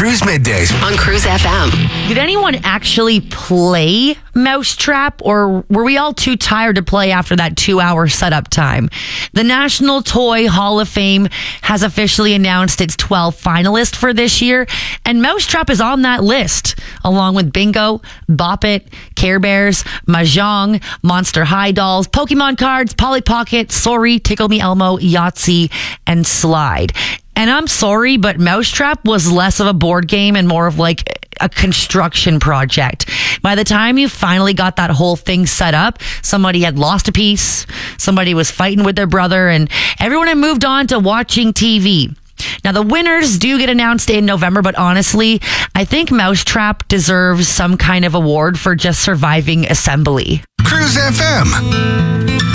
Cruise Middays on Cruise FM. Did anyone actually play Mousetrap, or were we all too tired to play after that 2-hour setup time? The National Toy Hall of Fame has officially announced its 12 finalists for this year, and Mousetrap is on that list, along with Bingo, Bop It, Care Bears, Mahjong, Monster High Dolls, Pokemon cards, Polly Pocket, Sorry, Tickle Me Elmo, Yahtzee, and Slide. And I'm sorry, but Mousetrap was less of a board game and more of like a construction project. By the time you finally got that whole thing set up, somebody had lost a piece, somebody was fighting with their brother, and everyone had moved on to watching TV. Now, the winners do get announced in November, but honestly, I think Mousetrap deserves some kind of award for just surviving assembly. Cruise FM.